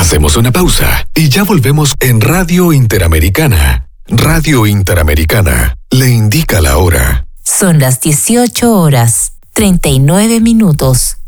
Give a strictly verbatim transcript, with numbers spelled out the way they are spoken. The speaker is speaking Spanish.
Hacemos una pausa y ya volvemos en Radio Interamericana. Radio Interamericana le indica la hora. Son las dieciocho horas, treinta y nueve minutos.